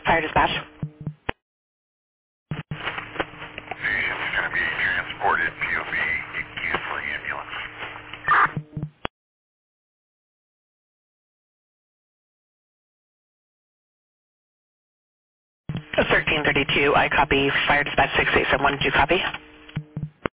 Fire dispatch. Patient's going to be transported POV canceling ambulance. 1332, I copy. Fire dispatch 6871, did you copy?